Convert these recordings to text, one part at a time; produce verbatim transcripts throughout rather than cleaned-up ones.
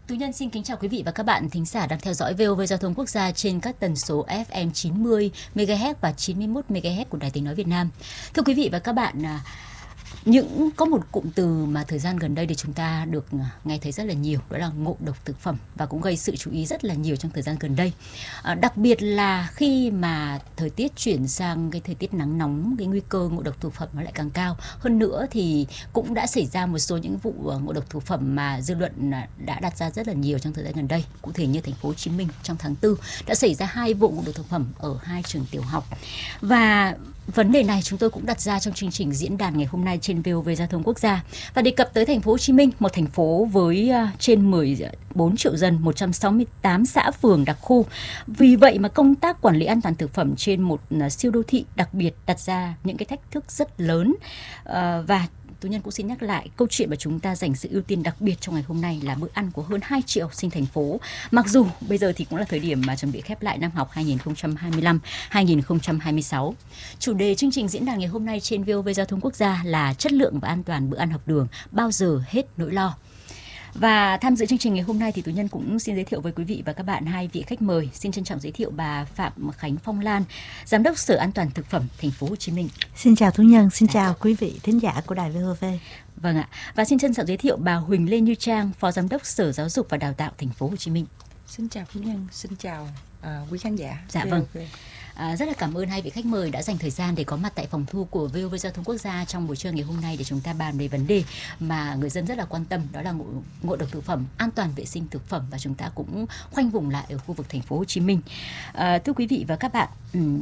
Tú Nhân xin kính chào quý vị và các bạn thính giả đang theo dõi vê o vê Giao thông Quốc gia trên các tần số ép em chín mươi mê ga héc và chín mươi mốt mê ga héc của Đài Tiếng nói Việt Nam. Thưa quý vị và các bạn, những có một cụm từ mà thời gian gần đây thì chúng ta được nghe thấy rất là nhiều, đó là ngộ độc thực phẩm, và cũng gây sự chú ý rất là nhiều trong thời gian gần đây. À, đặc biệt là khi mà thời tiết chuyển sang cái thời tiết nắng nóng, cái nguy cơ ngộ độc thực phẩm nó lại càng cao. Hơn nữa thì cũng đã xảy ra một số những vụ ngộ độc thực phẩm mà dư luận đã đặt ra rất là nhiều trong thời gian gần đây. Cụ thể như thành phố Hồ Chí Minh trong tháng tư đã xảy ra hai vụ ngộ độc thực phẩm ở hai trường tiểu học. Và vấn đề này chúng tôi cũng đặt ra trong chương trình diễn đàn ngày hôm nay trên vê o vê Giao thông Quốc gia, và đề cập tới thành phố Hồ Chí Minh, một thành phố với uh, trên mười bốn triệu dân, một trăm sáu mươi tám xã phường đặc khu. Vì vậy mà công tác quản lý an toàn thực phẩm trên một uh, siêu đô thị đặc biệt đặt ra những cái thách thức rất lớn. Uh, và Tú Nhân cũng xin nhắc lại câu chuyện mà chúng ta dành sự ưu tiên đặc biệt trong ngày hôm nay là bữa ăn của hơn hai triệu học sinh thành phố. Mặc dù bây giờ thì cũng là thời điểm mà chuẩn bị khép lại năm học hai nghìn không trăm hai mươi lăm hai nghìn không trăm hai mươi sáu. Chủ đề chương trình diễn đàn ngày hôm nay trên vê o vê Giao thông Quốc gia là chất lượng và an toàn bữa ăn học đường, bao giờ hết nỗi lo. Và tham dự chương trình ngày hôm nay thì Tú Nhân cũng xin giới thiệu với quý vị và các bạn hai vị khách mời. Xin trân trọng giới thiệu bà Phạm Khánh Phong Lan, Giám đốc Sở An toàn thực phẩm thành phố Hồ Chí Minh. Xin chào Tú Nhân, xin chào quý vị thính giả của Đài vê o vê. Vâng ạ. Và xin trân trọng giới thiệu bà Huỳnh Lê Như Trang, Phó Giám đốc Sở Giáo dục và Đào tạo thành phố Hồ Chí Minh. Xin chào Tú Nhân, xin chào uh, quý khán giả. Dạ vâng. À, rất là cảm ơn hai vị khách mời đã dành thời gian để có mặt tại phòng thu của vê o vê Giao thông Quốc gia trong buổi trưa ngày hôm nay để chúng ta bàn về vấn đề mà người dân rất là quan tâm, đó là ngộ, ngộ độc thực phẩm, an toàn vệ sinh thực phẩm, và chúng ta cũng khoanh vùng lại ở khu vực thành phố Hồ Chí Minh. À, thưa quý vị và các bạn, um,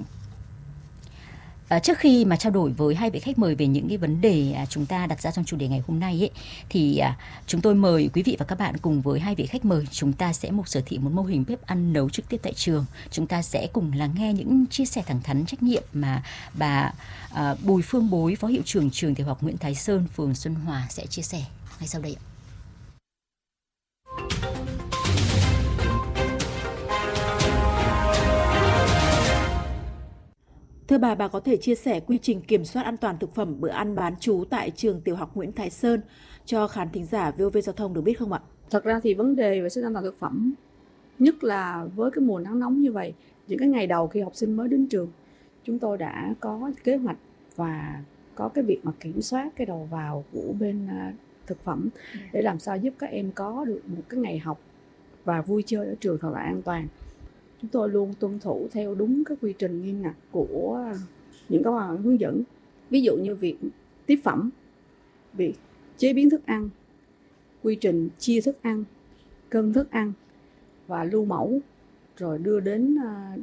À, trước khi mà trao đổi với hai vị khách mời về những cái vấn đề à, chúng ta đặt ra trong chủ đề ngày hôm nay ấy, thì à, chúng tôi mời quý vị và các bạn cùng với hai vị khách mời, chúng ta sẽ mục sở thị một mô hình bếp ăn nấu trực tiếp tại trường. Chúng ta sẽ cùng lắng nghe những chia sẻ thẳng thắn trách nhiệm mà bà à, Bùi Phương Bối, Phó Hiệu trưởng Trường Tiểu học Nguyễn Thái Sơn, phường Xuân Hòa sẽ chia sẻ ngay sau đây ạ. Thưa bà, bà có thể chia sẻ quy trình kiểm soát an toàn thực phẩm bữa ăn bán trú tại trường Tiểu học Nguyễn Thái Sơn cho khán thính giả vê o vê Giao thông được biết không ạ? Thật ra thì vấn đề vệ sinh an toàn thực phẩm, nhất là với cái mùa nắng nóng như vậy, những cái ngày đầu khi học sinh mới đến trường, chúng tôi đã có kế hoạch và có cái việc mà kiểm soát cái đầu vào của bên thực phẩm để làm sao giúp các em có được một cái ngày học và vui chơi ở trường thật là an toàn. Chúng tôi luôn tuân thủ theo đúng cái quy trình nghiêm ngặt của những cái hướng dẫn. Ví dụ như việc tiếp phẩm, việc chế biến thức ăn, quy trình chia thức ăn, cân thức ăn và lưu mẫu, rồi đưa đến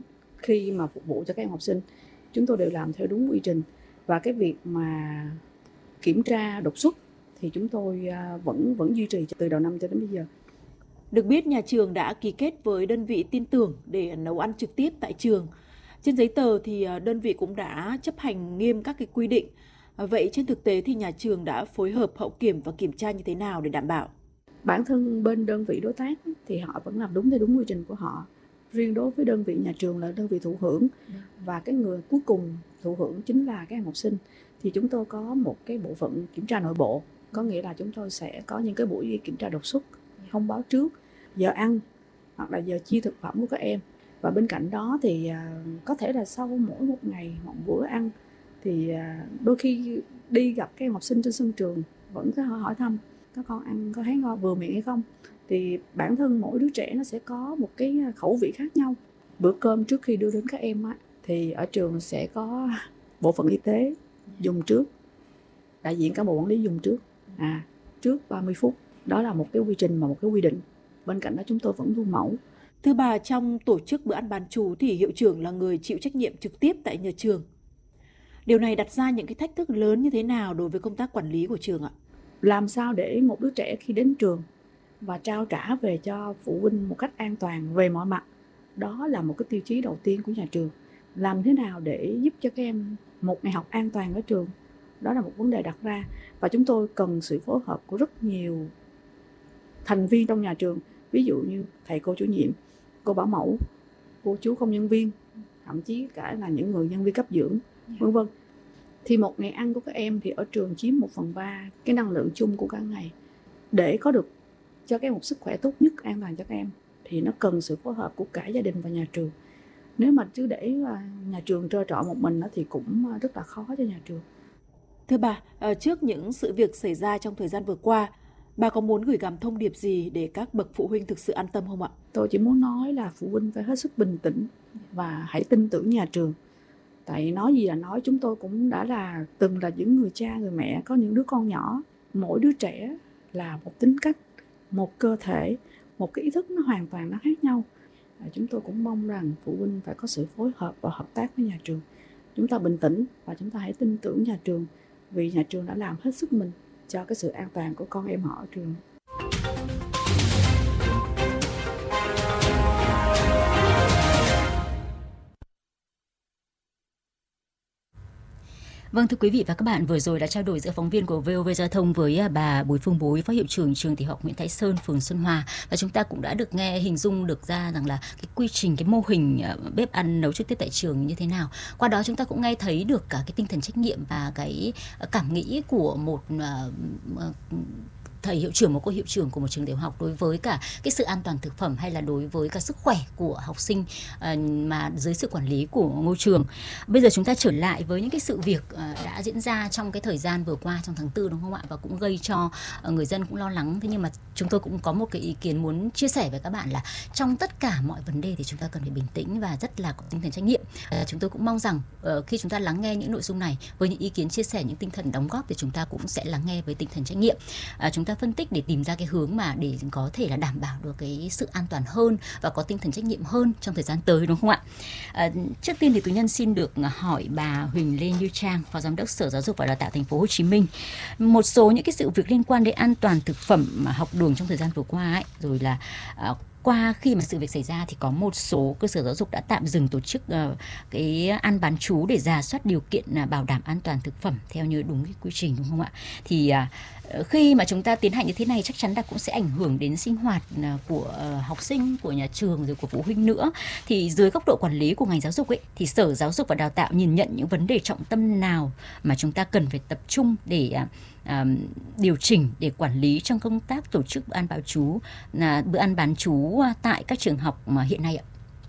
khi mà phục vụ cho các em học sinh. Chúng tôi đều làm theo đúng quy trình. Và cái việc mà kiểm tra đột xuất thì chúng tôi vẫn, vẫn duy trì từ đầu năm cho đến bây giờ. Được biết, nhà trường đã ký kết với đơn vị tin tưởng để nấu ăn trực tiếp tại trường. Trên giấy tờ thì đơn vị cũng đã chấp hành nghiêm các cái quy định. Vậy trên thực tế thì nhà trường đã phối hợp hậu kiểm và kiểm tra như thế nào để đảm bảo? Bản thân bên đơn vị đối tác thì họ vẫn làm đúng theo đúng quy trình của họ. Riêng đối với đơn vị nhà trường là đơn vị thụ hưởng và cái người cuối cùng thụ hưởng chính là các em học sinh, thì chúng tôi có một cái bộ phận kiểm tra nội bộ. Có nghĩa là chúng tôi sẽ có những cái buổi kiểm tra đột xuất, thông báo trước giờ ăn hoặc là giờ chia thực phẩm của các em. Và bên cạnh đó thì có thể là sau mỗi một ngày một bữa ăn thì đôi khi đi gặp các em học sinh trên sân trường vẫn có hỏi thăm các con ăn có thấy ngon vừa miệng hay không. Thì bản thân mỗi đứa trẻ nó sẽ có một cái khẩu vị khác nhau. Bữa cơm trước khi đưa đến các em á, thì ở trường sẽ có bộ phận y tế dùng trước, đại diện cán bộ quản lý dùng trước à, trước ba mươi phút. Đó là một cái quy trình và một cái quy định. Bên cạnh đó chúng tôi vẫn lưu mẫu. Thưa bà, trong tổ chức bữa ăn bán trú thì hiệu trưởng là người chịu trách nhiệm trực tiếp tại nhà trường. Điều này đặt ra những cái thách thức lớn như thế nào đối với công tác quản lý của trường ạ? Làm sao để một đứa trẻ khi đến trường và trao trả về cho phụ huynh một cách an toàn về mọi mặt, đó là một cái tiêu chí đầu tiên của nhà trường. Làm thế nào để giúp cho các em một ngày học an toàn ở trường, đó là một vấn đề đặt ra. Và chúng tôi cần sự phối hợp của rất nhiều thành viên trong nhà trường. Ví dụ như thầy cô chủ nhiệm, cô bảo mẫu, cô chú công nhân viên, thậm chí cả là những người nhân viên cấp dưỡng, vân vân. Thì một ngày ăn của các em thì ở trường chiếm một phần ba cái năng lượng chung của cả ngày. Để có được cho các em một sức khỏe tốt nhất, an toàn cho các em, thì nó cần sự phối hợp của cả gia đình và nhà trường. Nếu mà cứ để nhà trường trơ trọi một mình thì cũng rất là khó cho nhà trường. Thưa bà, trước những sự việc xảy ra trong thời gian vừa qua, bà có muốn gửi gắm thông điệp gì để các bậc phụ huynh thực sự an tâm không ạ? Tôi chỉ muốn nói là phụ huynh phải hết sức bình tĩnh và hãy tin tưởng nhà trường. Tại nói gì là nói, chúng tôi cũng đã là từng là những người cha, người mẹ có những đứa con nhỏ. Mỗi đứa trẻ là một tính cách, một cơ thể, một cái ý thức nó hoàn toàn nó khác nhau. Chúng tôi cũng mong rằng phụ huynh phải có sự phối hợp và hợp tác với nhà trường. Chúng ta bình tĩnh và chúng ta hãy tin tưởng nhà trường, vì nhà trường đã làm hết sức mình cho cái sự an toàn của con em họ ở trường. Vâng, thưa quý vị và các bạn, vừa rồi đã trao đổi giữa phóng viên của vê o vê Giao thông với bà Bùi Phương Bối, phó hiệu trưởng trường tiểu học Nguyễn Thái Sơn, phường Xuân Hòa, và chúng ta cũng đã được nghe hình dung được ra rằng là cái quy trình, cái mô hình bếp ăn nấu trực tiếp tại trường như thế nào. Qua đó chúng ta cũng nghe thấy được cả cái tinh thần trách nhiệm và cái cảm nghĩ của một uh, thầy hiệu trưởng, một cô hiệu trưởng của một trường tiểu học đối với cả cái sự an toàn thực phẩm hay là đối với cả sức khỏe của học sinh uh, mà dưới sự quản lý của ngôi trường. Bây giờ chúng ta trở lại với những cái sự việc uh, đã diễn ra trong cái thời gian vừa qua, trong tháng tư, đúng không ạ? Và cũng gây cho uh, người dân cũng lo lắng. Thế nhưng mà chúng tôi cũng có một cái ý kiến muốn chia sẻ với các bạn là trong tất cả mọi vấn đề thì chúng ta cần phải bình tĩnh và rất là có tinh thần trách nhiệm. Uh, chúng tôi cũng mong rằng uh, khi chúng ta lắng nghe những nội dung này với những ý kiến chia sẻ, những tinh thần đóng góp thì chúng ta cũng sẽ lắng nghe với tinh thần trách nhiệm. Uh, chúng ta phân tích để tìm ra cái hướng mà để có thể là đảm bảo được cái sự an toàn hơn và có tinh thần trách nhiệm hơn trong thời gian tới, đúng không ạ? À, trước tiên thì Tú Nhân xin được hỏi bà Huỳnh Lê Như Trang, Phó Giám đốc Sở Giáo dục và Đào tạo Thành phố Hồ Chí Minh, một số những cái sự việc liên quan đến an toàn thực phẩm học đường trong thời gian vừa qua ấy, rồi là à, qua khi mà sự việc xảy ra thì có một số cơ sở giáo dục đã tạm dừng tổ chức uh, cái ăn bán trú để rà soát điều kiện uh, bảo đảm an toàn thực phẩm theo như đúng cái quy trình, đúng không ạ? Thì uh, khi mà chúng ta tiến hành như thế này chắc chắn là cũng sẽ ảnh hưởng đến sinh hoạt uh, của uh, học sinh, của nhà trường rồi của phụ huynh nữa. Thì dưới góc độ quản lý của ngành giáo dục ấy, thì Sở Giáo dục và Đào tạo nhìn nhận những vấn đề trọng tâm nào mà chúng ta cần phải tập trung để uh, À, điều chỉnh để quản lý trong công tác tổ chức bữa ăn bán trú, là bữa ăn bán trú tại các trường học mà hiện nay ạ?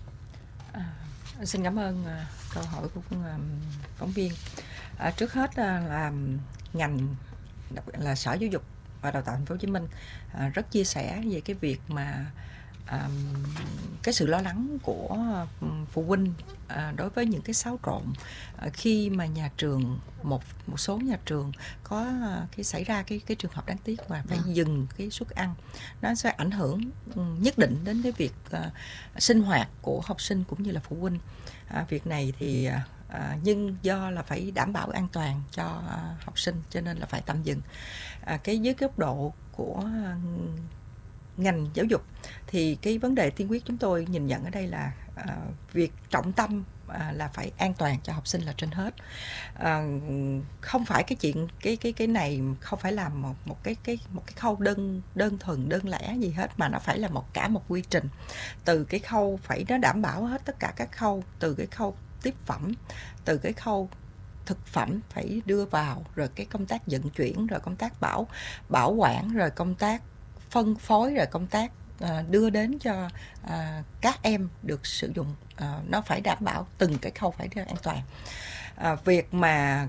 À, xin cảm ơn uh, câu hỏi của uh, phóng viên. À, trước hết uh, là ngành đặc biệt là Sở Giáo dục và Đào tạo Thành phố Hồ Chí Minh uh, rất chia sẻ về cái việc mà À, cái sự lo lắng của phụ huynh à, đối với những cái xáo trộn à, khi mà nhà trường một một số nhà trường có à, cái xảy ra cái cái trường hợp đáng tiếc mà phải à. dừng cái suất ăn, nó sẽ ảnh hưởng nhất định đến cái việc à, sinh hoạt của học sinh cũng như là phụ huynh. À, việc này thì à, nhưng do là phải đảm bảo an toàn cho à, học sinh cho nên là phải tạm dừng. À, cái dưới góc độ của à, ngành giáo dục thì cái vấn đề tiên quyết chúng tôi nhìn nhận ở đây là à, việc trọng tâm à, là phải an toàn cho học sinh là trên hết. À, không phải cái chuyện cái cái cái này không phải là một một cái cái một cái khâu đơn đơn thuần đơn lẻ gì hết, mà nó phải là một cả một quy trình, từ cái khâu phải nó đảm bảo hết tất cả các khâu, từ cái khâu tiếp phẩm, từ cái khâu thực phẩm phải đưa vào, rồi cái công tác vận chuyển, rồi công tác bảo bảo quản, rồi công tác phân phối, rồi công tác à, đưa đến cho à, các em được sử dụng, à, nó phải đảm bảo từng cái khâu phải an toàn. À, việc mà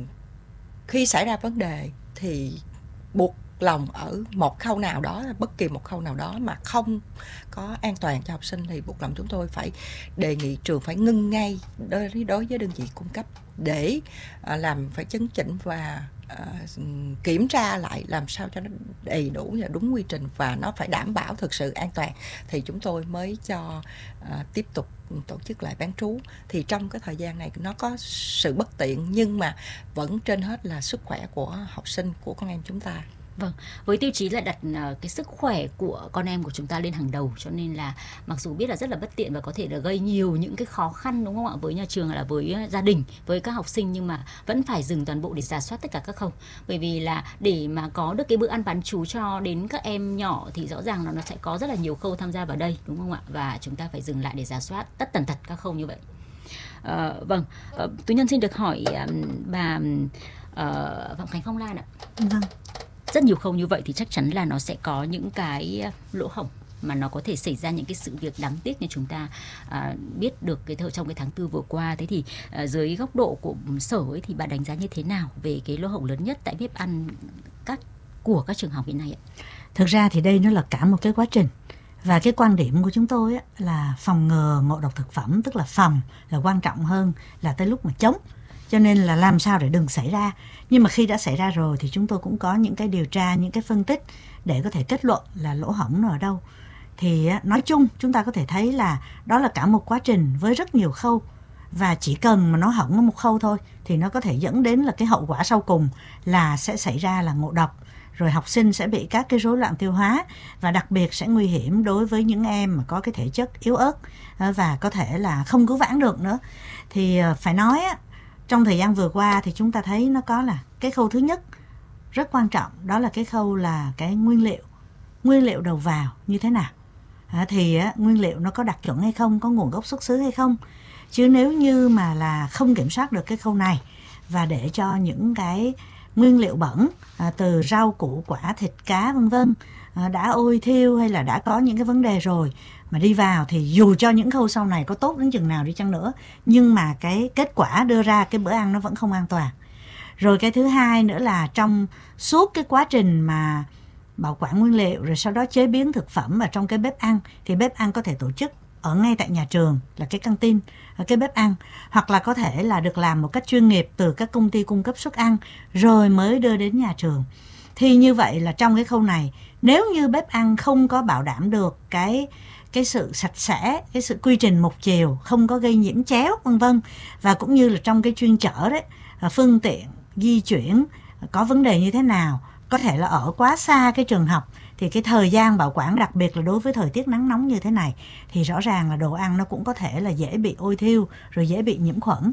khi xảy ra vấn đề thì buộc lòng ở một khâu nào đó, bất kỳ một khâu nào đó mà không có an toàn cho học sinh thì buộc lòng chúng tôi phải đề nghị trường phải ngưng ngay đối, đối với đơn vị cung cấp để à, làm phải chấn chỉnh và Uh, kiểm tra lại làm sao cho nó đầy đủ và đúng quy trình và nó phải đảm bảo thực sự an toàn thì chúng tôi mới cho uh, tiếp tục tổ chức lại bán trú. Thì trong cái thời gian này nó có sự bất tiện nhưng mà vẫn trên hết là sức khỏe của học sinh, của con em chúng ta. Vâng, với tiêu chí là đặt uh, cái sức khỏe của con em của chúng ta lên hàng đầu, cho nên là mặc dù biết là rất là bất tiện và có thể là gây nhiều những cái khó khăn, đúng không ạ, với nhà trường hay là với gia đình, với các học sinh, nhưng mà vẫn phải dừng toàn bộ để rà soát tất cả các khâu. Bởi vì là để mà có được cái bữa ăn bán trú cho đến các em nhỏ thì rõ ràng là nó sẽ có rất là nhiều khâu tham gia vào đây, đúng không ạ, và chúng ta phải dừng lại để rà soát tất tần tật các khâu như vậy. Uh, vâng, uh, Tú Nhân xin được hỏi uh, bà uh, Phạm Khánh Phong Lan ạ. Vâng. rất nhiều khâu như vậy thì chắc chắn là nó sẽ có những cái lỗ hổng mà nó có thể xảy ra những cái sự việc đáng tiếc như chúng ta à, biết được cái thời trong cái tháng tư vừa qua. Thế thì à, dưới góc độ của Sở ấy thì bạn đánh giá như thế nào về cái lỗ hổng lớn nhất tại bếp ăn các của các trường học hiện nay ạ? Thực ra thì đây nó là cả một cái quá trình, và cái quan điểm của chúng tôi á, là phòng ngừa ngộ độc thực phẩm, tức là phòng là quan trọng hơn là tới lúc mà chống. Cho nên là làm sao để đừng xảy ra. Nhưng mà khi đã xảy ra rồi thì chúng tôi cũng có những cái điều tra, những cái phân tích để có thể kết luận là lỗ hổng nó ở đâu. Thì nói chung chúng ta có thể thấy là đó là cả một quá trình với rất nhiều khâu, và chỉ cần mà nó hỏng ở một khâu thôi thì nó có thể dẫn đến là cái hậu quả sau cùng là sẽ xảy ra là ngộ độc, rồi học sinh sẽ bị các cái rối loạn tiêu hóa, và đặc biệt sẽ nguy hiểm đối với những em mà có cái thể chất yếu ớt và có thể là không cứu vãn được nữa. Thì phải nói á, trong thời gian vừa qua thì chúng ta thấy nó có là cái khâu thứ nhất rất quan trọng, đó là cái khâu là cái nguyên liệu, nguyên liệu đầu vào như thế nào. À, thì á, nguyên liệu nó có đạt chuẩn hay không, có nguồn gốc xuất xứ hay không. Chứ nếu như mà là không kiểm soát được cái khâu này và để cho những cái nguyên liệu bẩn à, từ rau củ quả thịt cá vân vân à, đã ôi thiêu hay là đã có những cái vấn đề rồi mà đi vào, thì dù cho những khâu sau này có tốt đến chừng nào đi chăng nữa, nhưng mà cái kết quả đưa ra cái bữa ăn nó vẫn không an toàn. Rồi cái thứ hai nữa là trong suốt cái quá trình mà bảo quản nguyên liệu rồi sau đó chế biến thực phẩm ở trong cái bếp ăn, thì bếp ăn có thể tổ chức ở ngay tại nhà trường là cái căng tin, cái bếp ăn, hoặc là có thể là được làm một cách chuyên nghiệp từ các công ty cung cấp suất ăn rồi mới đưa đến nhà trường. Thì như vậy là trong cái khâu này, nếu như bếp ăn không có bảo đảm được cái cái sự sạch sẽ, cái sự quy trình một chiều, không có gây nhiễm chéo vân vân, và cũng như là trong cái chuyên chở đấy, phương tiện di chuyển có vấn đề như thế nào, có thể là ở quá xa cái trường học, thì cái thời gian bảo quản, đặc biệt là đối với thời tiết nắng nóng như thế này, thì rõ ràng là đồ ăn nó cũng có thể là dễ bị ôi thiêu, rồi dễ bị nhiễm khuẩn.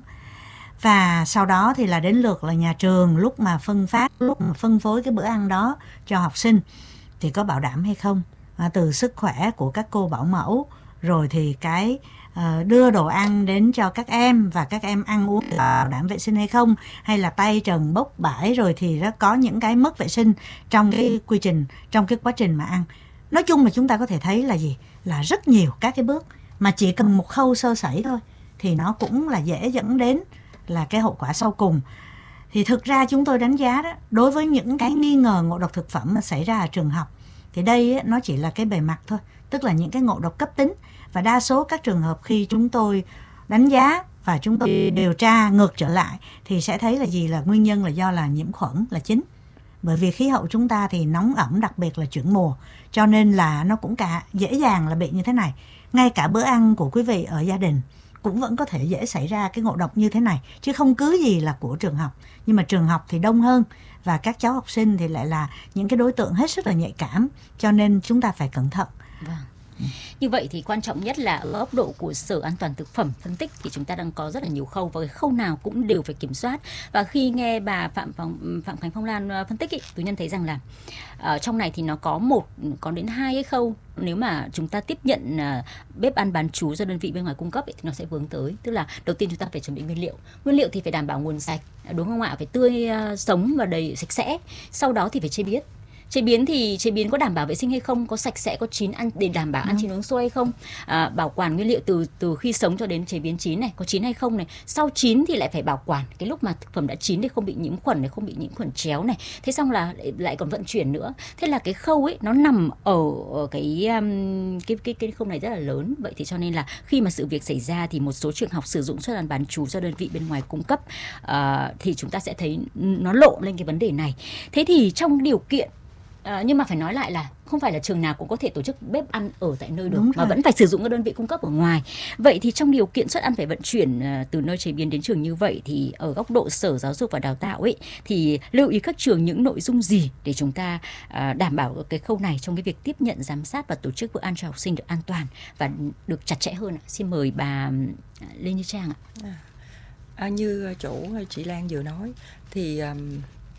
Và sau đó thì là đến lượt là nhà trường lúc mà phân phát, lúc mà phân phối cái bữa ăn đó cho học sinh thì có bảo đảm hay không, à, từ sức khỏe của các cô bảo mẫu, rồi thì cái uh, đưa đồ ăn đến cho các em và các em ăn uống bảo đảm vệ sinh hay không, hay là tay trần bốc bãi rồi thì nó có những cái mất vệ sinh trong cái quy trình, trong cái quá trình mà ăn. Nói chung là chúng ta có thể thấy là gì, là rất nhiều các cái bước mà chỉ cần một khâu sơ sẩy thôi thì nó cũng là dễ dẫn đến là cái hậu quả sau cùng. Thì thực ra chúng tôi đánh giá đó, đối với những cái nghi ngờ ngộ độc thực phẩm mà xảy ra ở trường học, thì đây ấy, nó chỉ là cái bề mặt thôi, tức là những cái ngộ độc cấp tính. Và đa số các trường hợp khi chúng tôi đánh giá và chúng tôi điều tra ngược trở lại thì sẽ thấy là gì, là nguyên nhân là do là nhiễm khuẩn là chính. Bởi vì khí hậu chúng ta thì nóng ẩm, đặc biệt là chuyển mùa, cho nên là nó cũng cả dễ dàng là bị như thế này. Ngay cả bữa ăn của quý vị ở gia đình cũng vẫn có thể dễ xảy ra cái ngộ độc như thế này, chứ không cứ gì là của trường học. Nhưng mà trường học thì đông hơn, và các cháu học sinh thì lại là những cái đối tượng hết sức là nhạy cảm, cho nên chúng ta phải cẩn thận. Vâng. Như vậy thì quan trọng nhất là ở góc độ của Sở An toàn Thực phẩm phân tích thì chúng ta đang có rất là nhiều khâu, và cái khâu nào cũng đều phải kiểm soát. Và khi nghe bà Phạm Phạm, Phạm Khánh Phong Lan phân tích ý, tôi nhận thấy rằng là ở trong này thì nó có một, có đến hai cái khâu. Nếu mà chúng ta tiếp nhận bếp ăn bán trú do đơn vị bên ngoài cung cấp ý, thì nó sẽ vướng tới. Tức là đầu tiên chúng ta phải chuẩn bị nguyên liệu. Nguyên liệu thì phải đảm bảo nguồn sạch, đúng không ạ? Phải tươi, sống và đầy sạch sẽ. Sau đó thì phải chế biến. Chế biến thì chế biến có đảm bảo vệ sinh hay không, có sạch sẽ, có chín ăn để đảm bảo ăn chín uống sôi hay không, à, bảo quản nguyên liệu từ từ khi sống cho đến chế biến chín này, có chín hay không này, sau chín thì lại phải bảo quản cái lúc mà thực phẩm đã chín để không bị nhiễm khuẩn này, không bị nhiễm khuẩn chéo này, thế xong là lại còn vận chuyển nữa. Thế là cái khâu ấy nó nằm ở, ở cái, um, cái cái cái khâu này rất là lớn. Vậy thì cho nên là khi mà sự việc xảy ra thì một số trường học sử dụng suất ăn bán trú do đơn vị bên ngoài cung cấp, uh, thì chúng ta sẽ thấy nó lộ lên cái vấn đề này. Thế thì trong điều kiện À, nhưng mà phải nói lại là không phải là trường nào cũng có thể tổ chức bếp ăn ở tại nơi được, đúng mà rồi, vẫn phải sử dụng các đơn vị cung cấp ở ngoài. Vậy thì trong điều kiện suất ăn phải vận chuyển uh, từ nơi chế biến đến trường như vậy, thì ở góc độ Sở Giáo dục và Đào tạo ấy thì lưu ý các trường những nội dung gì để chúng ta uh, đảm bảo cái khâu này trong cái việc tiếp nhận, giám sát và tổ chức bữa ăn cho học sinh được an toàn và được chặt chẽ hơn. Xin mời bà Lê Như Trang ạ. À, à, như chủ chị Lan vừa nói thì um,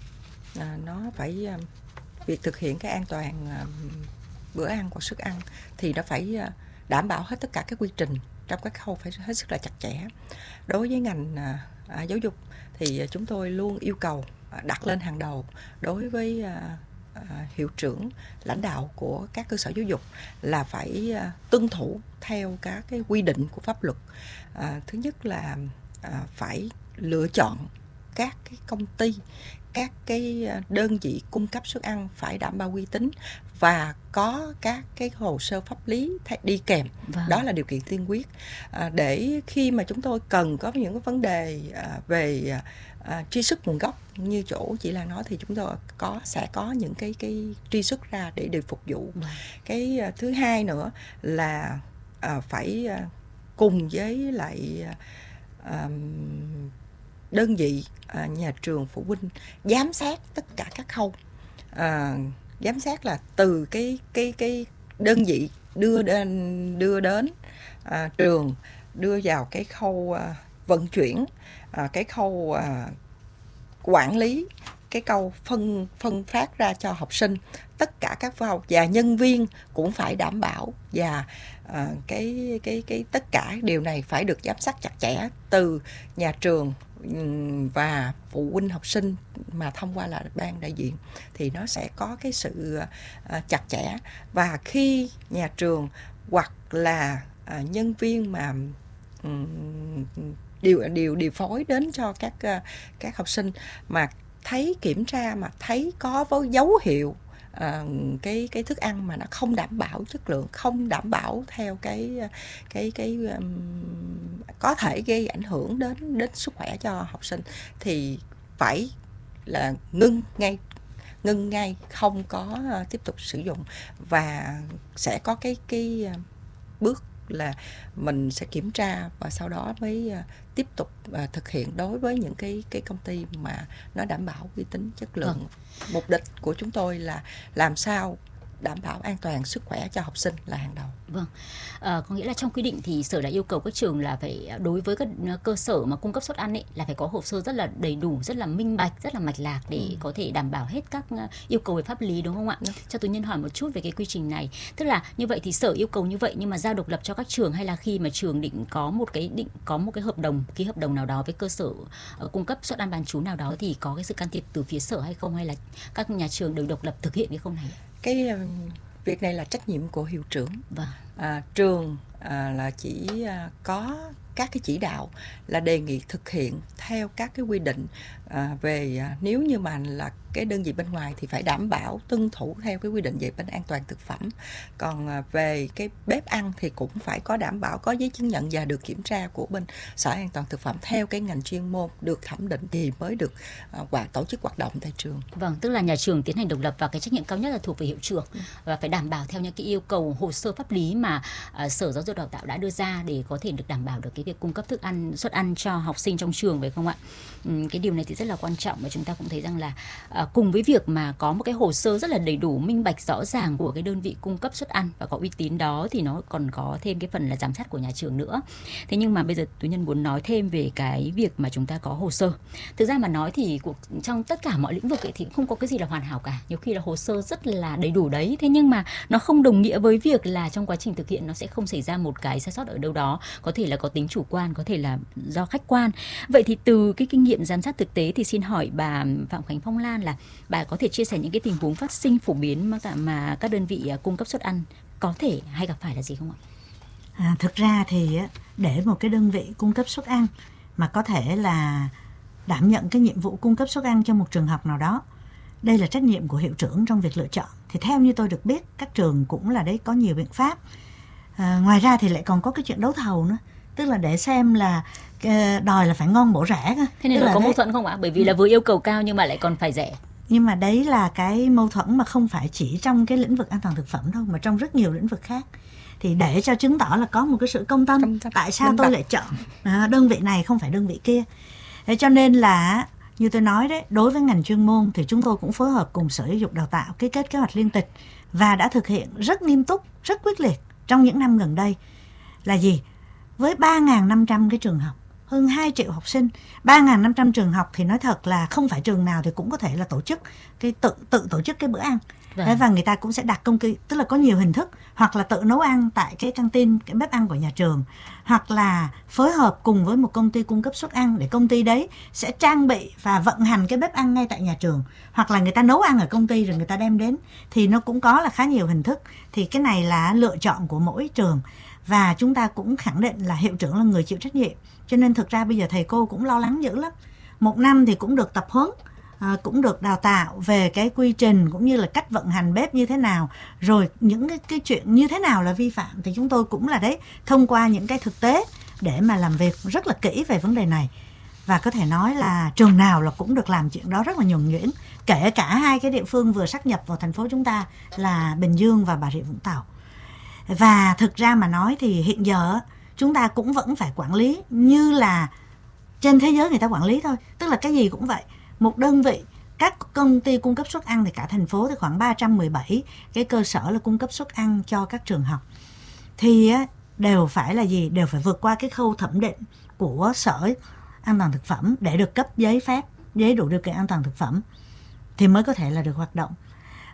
à, nó phải um, việc thực hiện cái an toàn uh, bữa ăn hoặc sức ăn thì nó phải uh, đảm bảo hết tất cả các quy trình trong các khâu phải hết sức là chặt chẽ. Đối với ngành uh, uh, giáo dục thì uh, chúng tôi luôn yêu cầu uh, đặt lên hàng đầu đối với uh, à, hiệu trưởng, lãnh đạo của các cơ sở giáo dục là phải à, tuân thủ theo các cái quy định của pháp luật. À, thứ nhất là à, phải lựa chọn các cái công ty, các cái đơn vị cung cấp suất ăn phải đảm bảo uy tín và có các cái hồ sơ pháp lý đi kèm. Vâng. Đó là điều kiện tiên quyết. À, để khi mà chúng tôi cần có những cái vấn đề à, về à, truy xuất nguồn gốc như chỗ chị Lan nói thì chúng tôi có sẽ có những cái cái truy xuất ra để để phục vụ. Vâng. Cái à, thứ hai nữa là à, phải à, cùng với lại à, đơn vị à, nhà trường, phụ huynh giám sát tất cả các khâu. À, giám sát là từ cái cái cái đơn vị đưa đến đưa đến à, trường, đưa vào cái khâu à, vận chuyển, à, cái khâu à, quản lý, cái khâu phân phân phát ra cho học sinh, tất cả các khâu, và nhân viên cũng phải đảm bảo, và à, cái cái cái tất cả điều này phải được giám sát chặt chẽ từ nhà trường và phụ huynh học sinh mà thông qua là ban đại diện, thì nó sẽ có cái sự uh, chặt chẽ. Và khi nhà trường hoặc là uh, nhân viên mà um, điều điều điều phối đến cho các uh, các học sinh mà thấy kiểm tra mà thấy có với dấu hiệu À, cái cái thức ăn mà nó không đảm bảo chất lượng, không đảm bảo theo cái cái cái um, có thể gây ảnh hưởng đến đến sức khỏe cho học sinh thì phải là ngưng ngay ngưng ngay không có uh, tiếp tục sử dụng, và sẽ có cái cái uh, bước là mình sẽ kiểm tra và sau đó mới uh, tiếp tục uh, thực hiện đối với những cái cái công ty mà nó đảm bảo uy tín chất lượng. Vâng. Mục đích của chúng tôi là làm sao đảm bảo an toàn sức khỏe cho học sinh là hàng đầu. Vâng, à, có nghĩa là trong quy định thì Sở đã yêu cầu các trường là phải đối với các cơ sở mà cung cấp suất ăn ấy là phải có hồ sơ rất là đầy đủ, rất là minh bạch, rất là mạch lạc để ừ. có thể đảm bảo hết các yêu cầu về pháp lý, đúng không ạ? Đúng. Cho Tú Nhân hỏi một chút về cái quy trình này. Tức là như vậy thì Sở yêu cầu như vậy, nhưng mà giao độc lập cho các trường, hay là khi mà trường định có một cái định có một cái hợp đồng, ký hợp đồng nào đó với cơ sở uh, cung cấp suất ăn bán trú nào đó thì có cái sự can thiệp từ phía Sở hay không, hay là các nhà trường đều độc lập thực hiện cái khâu này? Cái việc này là trách nhiệm của hiệu trưởng. Vâng. À, trường à, là chỉ à, có các cái chỉ đạo là đề nghị thực hiện theo các cái quy định à, về à, nếu như mà là cái đơn vị bên ngoài thì phải đảm bảo tuân thủ theo cái quy định về bên an toàn thực phẩm. Còn à, về cái bếp ăn thì cũng phải có đảm bảo, có giấy chứng nhận và được kiểm tra của bên Sở An toàn thực phẩm theo cái ngành chuyên môn được thẩm định thì mới được à, hoạt tổ chức hoạt động tại trường. Vâng, tức là nhà trường tiến hành độc lập và cái trách nhiệm cao nhất là thuộc về hiệu trưởng ừ. và phải đảm bảo theo những cái yêu cầu hồ sơ pháp lý mà à, Sở Giáo dục Đào tạo đã đưa ra để có thể được đảm bảo được cái việc cung cấp thức ăn, suất ăn cho học sinh trong trường, phải không ạ? Ừ, cái điều này thì rất là quan trọng, và chúng ta cũng thấy rằng là à, cùng với việc mà có một cái hồ sơ rất là đầy đủ, minh bạch, rõ ràng của cái đơn vị cung cấp suất ăn và có uy tín đó, thì nó còn có thêm cái phần là giám sát của nhà trường nữa. Thế nhưng mà bây giờ Tú Nhân muốn nói thêm về cái việc mà chúng ta có hồ sơ. Thực ra mà nói thì cuộc, trong tất cả mọi lĩnh vực ấy thì không có cái gì là hoàn hảo cả. Nhiều khi là hồ sơ rất là đầy đủ đấy, thế nhưng mà nó không đồng nghĩa với việc là trong quá trình thực hiện nó sẽ không xảy ra một cái sai sót ở đâu đó, có thể là có tính chủ quan, có thể là do khách quan. Vậy thì từ cái kinh nghiệm giám sát thực tế thì xin hỏi bà Phạm Khánh Phong Lan là bà có thể chia sẻ những cái tình huống phát sinh phổ biến mà, mà các đơn vị cung cấp suất ăn có thể hay gặp phải là gì không ạ? À, thực ra thì để một cái đơn vị cung cấp suất ăn mà có thể là đảm nhận cái nhiệm vụ cung cấp suất ăn cho một trường học nào đó, đây là trách nhiệm của hiệu trưởng trong việc lựa chọn. Thì theo như tôi được biết, các trường cũng là đấy có nhiều biện pháp. À, ngoài ra thì lại còn có cái chuyện đấu thầu nữa, tức là để xem là đòi là phải ngon bổ rẻ. Thế nên tức là, là có đấy, mâu thuẫn không ạ? Bởi vì là vừa yêu cầu cao nhưng mà lại còn phải rẻ. Nhưng mà đấy là cái mâu thuẫn mà không phải chỉ trong cái lĩnh vực an toàn thực phẩm đâu, mà trong rất nhiều lĩnh vực khác. Thì để cho chứng tỏ là có một cái sự công tâm, công tâm. Tại sao tôi lại chọn à, đơn vị này không phải đơn vị kia. Thế cho nên là như tôi nói đấy, đối với ngành chuyên môn thì chúng tôi cũng phối hợp cùng Sở Giáo dục Đào tạo ký kết kế hoạch liên tịch và đã thực hiện rất nghiêm túc, rất quyết liệt trong những năm gần đây. Là gì? Với ba nghìn năm trăm cái trường học, hơn hai triệu học sinh, ba nghìn năm trăm trường học thì nói thật là không phải trường nào thì cũng có thể là tổ chức cái tự tự tổ chức cái bữa ăn. Vâng. Đấy, và người ta cũng sẽ đặt công ty, tức là có nhiều hình thức, hoặc là tự nấu ăn tại cái căng tin, cái bếp ăn của nhà trường, hoặc là phối hợp cùng với một công ty cung cấp suất ăn để công ty đấy sẽ trang bị và vận hành cái bếp ăn ngay tại nhà trường, hoặc là người ta nấu ăn ở công ty rồi người ta đem đến, thì nó cũng có là khá nhiều hình thức. Thì cái này là lựa chọn của mỗi trường, và chúng ta cũng khẳng định là hiệu trưởng là người chịu trách nhiệm. Cho nên thực ra bây giờ thầy cô cũng lo lắng dữ lắm. Một năm thì cũng được tập huấn, À, cũng được đào tạo về cái quy trình cũng như là cách vận hành bếp như thế nào, rồi những cái, cái chuyện như thế nào là vi phạm, thì chúng tôi cũng là đấy thông qua những cái thực tế để mà làm việc rất là kỹ về vấn đề này. Và có thể nói là trường nào là cũng được làm chuyện đó rất là nhuần nhuyễn, kể cả hai cái địa phương vừa sáp nhập vào thành phố chúng ta là Bình Dương và Bà Rịa Vũng Tàu. Và thực ra mà nói thì hiện giờ chúng ta cũng vẫn phải quản lý như là trên thế giới người ta quản lý thôi, tức là cái gì cũng vậy. Một đơn vị, các công ty cung cấp suất ăn thì cả thành phố thì khoảng ba trăm mười bảy cái cơ sở là cung cấp suất ăn cho các trường học. Thì đều phải là gì? Đều phải vượt qua cái khâu thẩm định của Sở An toàn thực phẩm để được cấp giấy phép, giấy đủ điều kiện an toàn thực phẩm thì mới có thể là được hoạt động.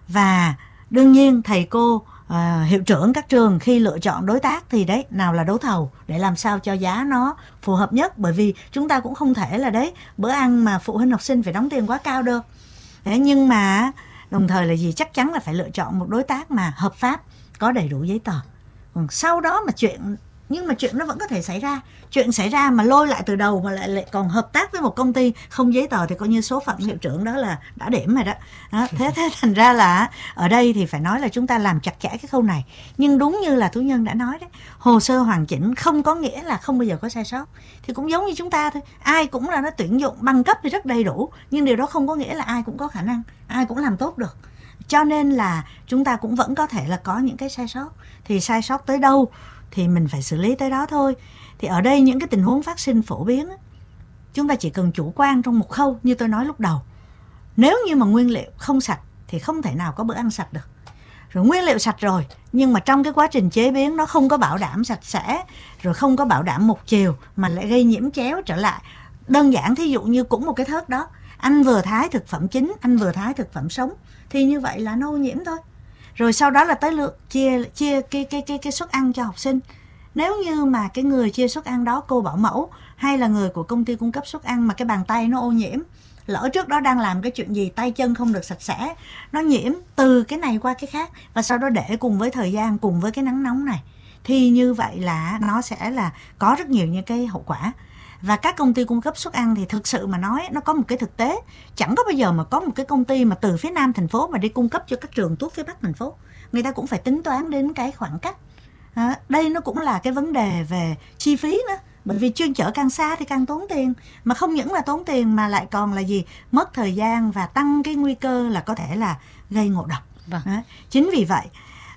Và đương nhiên thầy cô, à, hiệu trưởng các trường khi lựa chọn đối tác thì đấy, nào là đấu thầu để làm sao cho giá nó phù hợp nhất. Bởi vì chúng ta cũng không thể là đấy bữa ăn mà phụ huynh học sinh phải đóng tiền quá cao được. Thế nhưng mà đồng thời là gì? Chắc chắn là phải lựa chọn một đối tác mà hợp pháp, có đầy đủ giấy tờ. Còn sau đó mà chuyện, nhưng mà chuyện nó vẫn có thể xảy ra. Chuyện xảy ra mà lôi lại từ đầu mà lại, lại còn hợp tác với một công ty không giấy tờ thì coi như số phận hiệu trưởng đó là đã điểm rồi đó. đó thế, thế thành ra là ở đây thì phải nói là chúng ta làm chặt chẽ cái khâu này. Nhưng đúng như là Tú Nhân đã nói đấy, hồ sơ hoàn chỉnh không có nghĩa là không bao giờ có sai sót. Thì cũng giống như chúng ta thôi, ai cũng là nó tuyển dụng bằng cấp thì rất đầy đủ, nhưng điều đó không có nghĩa là ai cũng có khả năng, ai cũng làm tốt được. Cho nên là chúng ta cũng vẫn có thể là có những cái sai sót. Thì sai sót tới đâu thì mình phải xử lý tới đó thôi. Thì ở đây những cái tình huống phát sinh phổ biến, chúng ta chỉ cần chủ quan trong một khâu như tôi nói lúc đầu. Nếu như mà nguyên liệu không sạch thì không thể nào có bữa ăn sạch được. Rồi nguyên liệu sạch rồi, nhưng mà trong cái quá trình chế biến nó không có bảo đảm sạch sẽ, rồi không có bảo đảm một chiều mà lại gây nhiễm chéo trở lại. Đơn giản thí dụ như cũng một cái thớt đó, anh vừa thái thực phẩm chín, anh vừa thái thực phẩm sống, thì như vậy là nó ô nhiễm thôi. Rồi sau đó là tới lượt chia chia cái cái cái cái suất ăn cho học sinh. Nếu như mà cái người chia suất ăn đó cô bảo mẫu hay là người của công ty cung cấp suất ăn mà cái bàn tay nó ô nhiễm, lỡ trước đó đang làm cái chuyện gì tay chân không được sạch sẽ, nó nhiễm từ cái này qua cái khác, và sau đó để cùng với thời gian, cùng với cái nắng nóng này, thì như vậy là nó sẽ là có rất nhiều những cái hậu quả. Và các công ty cung cấp suất ăn thì thực sự mà nói nó có một cái thực tế, chẳng có bao giờ mà có một cái công ty mà từ phía nam thành phố mà đi cung cấp cho các trường tốt phía bắc thành phố. Người ta cũng phải tính toán đến cái khoảng cách. À, đây nó cũng là cái vấn đề về chi phí nữa. Bởi vì chuyên chở càng xa thì càng tốn tiền. Mà không những là tốn tiền mà lại còn là gì? Mất thời gian và tăng cái nguy cơ là có thể là gây ngộ độc. Vâng. À, chính vì vậy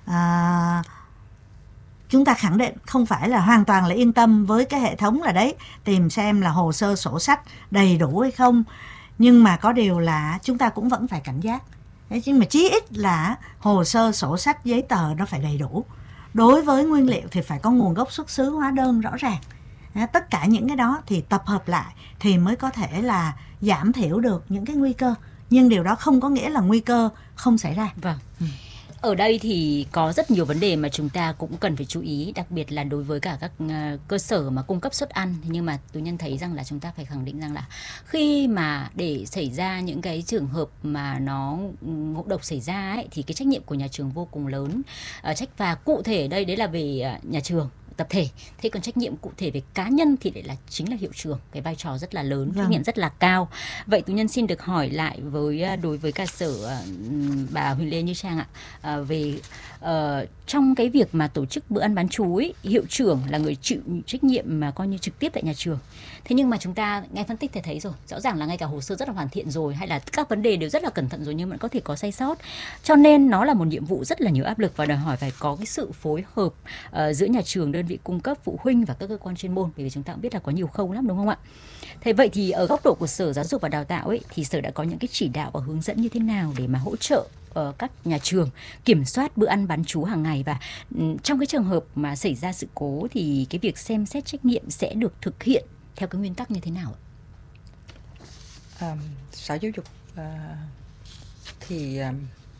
à, chúng ta khẳng định không phải là hoàn toàn là yên tâm với cái hệ thống là đấy, tìm xem là hồ sơ sổ sách đầy đủ hay không. Nhưng mà có điều là chúng ta cũng vẫn phải cảnh giác. Thế nhưng mà chí ít là hồ sơ sổ sách giấy tờ nó phải đầy đủ. Đối với nguyên liệu thì phải có nguồn gốc xuất xứ, hóa đơn rõ ràng. Tất cả những cái đó thì tập hợp lại thì mới có thể là giảm thiểu được những cái nguy cơ. Nhưng điều đó không có nghĩa là nguy cơ không xảy ra. Vâng. Ừ. Ở đây thì có rất nhiều vấn đề mà chúng ta cũng cần phải chú ý, đặc biệt là đối với cả các uh, cơ sở mà cung cấp suất ăn. Nhưng mà Tú Nhân thấy rằng là chúng ta phải khẳng định rằng là khi mà để xảy ra những cái trường hợp mà nó ngộ độc xảy ra ấy, thì cái trách nhiệm của nhà trường vô cùng lớn. Uh, trách và cụ thể ở đây đấy là về uh, nhà trường, tập thể. Thế còn trách nhiệm cụ thể về cá nhân thì lại là chính là hiệu trưởng, cái vai trò rất là lớn, vâng. Trách nhiệm rất là cao. Vậy Tú Nhân xin được hỏi lại với đối với cả sở uh, bà Huỳnh Lê Như Trang ạ, uh, về uh, trong cái việc mà tổ chức bữa ăn bán trú ấy, hiệu trưởng là người chịu trách nhiệm mà coi như trực tiếp tại nhà trường. Thế nhưng mà chúng ta nghe phân tích thì thấy rồi, rõ ràng là ngay cả hồ sơ rất là hoàn thiện rồi, hay là các vấn đề đều rất là cẩn thận rồi, nhưng vẫn có thể có sai sót. Cho nên nó là một nhiệm vụ rất là nhiều áp lực và đòi hỏi phải có cái sự phối hợp uh, giữa nhà trường, đơn vị cung cấp, phụ huynh và các cơ quan chuyên môn, bởi vì chúng ta cũng biết là có nhiều khâu lắm, đúng không ạ? Thế vậy thì ở góc độ của Sở Giáo dục và Đào tạo ấy, thì Sở đã có những cái chỉ đạo và hướng dẫn như thế nào để mà hỗ trợ uh, các nhà trường kiểm soát bữa ăn bán trú hàng ngày, và um, trong cái trường hợp mà xảy ra sự cố thì cái việc xem xét trách nhiệm sẽ được thực hiện theo cái nguyên tắc như thế nào ạ? À, Sở Giáo dục uh, thì uh,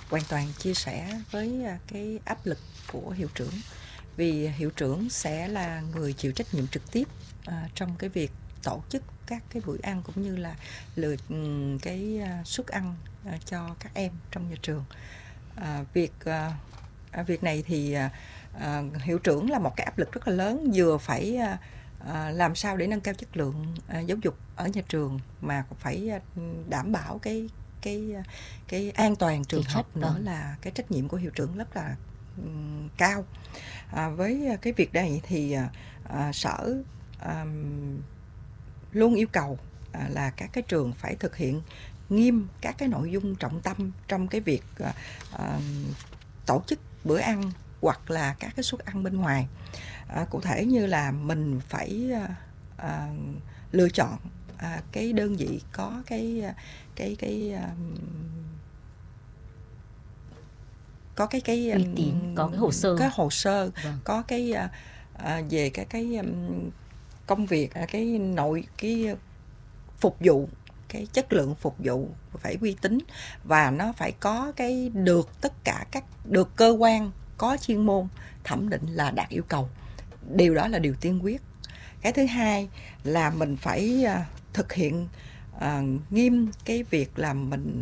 hoàn toàn chia sẻ với cái áp lực của hiệu trưởng, vì hiệu trưởng sẽ là người chịu trách nhiệm trực tiếp à, trong cái việc tổ chức các cái buổi ăn cũng như là lựa cái suất ăn à, cho các em trong nhà trường. À, việc à, việc này thì à, hiệu trưởng là một cái áp lực rất là lớn, vừa phải à, à, làm sao để nâng cao chất lượng à, giáo dục ở nhà trường, mà cũng phải à, đảm bảo cái cái cái an toàn trường Chính học sách, nữa vâng. là cái trách nhiệm của hiệu trưởng rất là um, cao. À, với cái việc này thì à, sở à, luôn yêu cầu à, là các cái trường phải thực hiện nghiêm các cái nội dung trọng tâm trong cái việc à, à, tổ chức bữa ăn hoặc là các cái suất ăn bên ngoài. À, cụ thể như là mình phải à, à, lựa chọn à, cái đơn vị có cái cái cái um, có cái cái uy tín, có cái hồ sơ, cái hồ sơ, vâng. có cái à, à, về cái cái um, công việc, cái nội cái phục vụ, cái chất lượng phục vụ phải uy tín, và nó phải có cái được tất cả các được cơ quan có chuyên môn thẩm định là đạt yêu cầu. Điều đó là điều tiên quyết. Cái thứ hai là mình phải uh, thực hiện uh, nghiêm cái việc là mình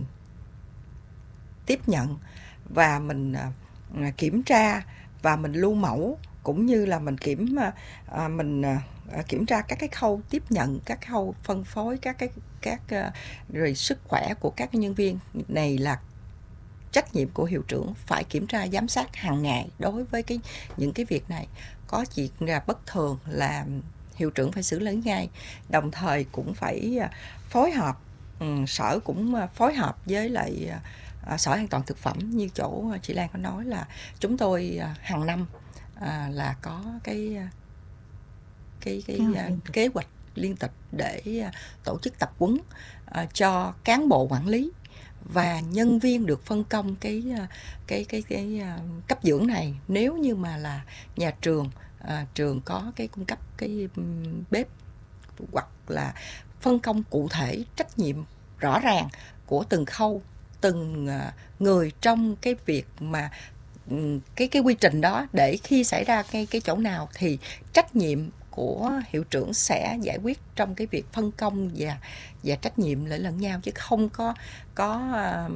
tiếp nhận và mình uh, kiểm tra và mình lưu mẫu, cũng như là mình kiểm uh, mình uh, kiểm tra các cái khâu tiếp nhận, các khâu phân phối, các cái các uh, rồi sức khỏe của các nhân viên này là trách nhiệm của hiệu trưởng phải kiểm tra giám sát hàng ngày đối với cái những cái việc này. Có chuyện là bất thường là hiệu trưởng phải xử lý ngay, đồng thời cũng phải phối hợp, um, sở cũng phối hợp với lại uh, Sở An toàn Thực phẩm, như chỗ chị Lan có nói là chúng tôi uh, hàng năm uh, là có cái cái cái, cái uh, kế hoạch liên tịch để uh, tổ chức tập huấn uh, cho cán bộ quản lý và nhân viên được phân công cái cái cái cái uh, cấp dưỡng này. Nếu như mà là nhà trường uh, trường có cái cung cấp cái um, bếp, hoặc là phân công cụ thể trách nhiệm rõ ràng của từng khâu, từng uh, người trong cái việc mà um, cái cái quy trình đó, để khi xảy ra cái cái chỗ nào thì trách nhiệm của hiệu trưởng sẽ giải quyết trong cái việc phân công và và trách nhiệm lẫn lẫn nhau, chứ không có có uh,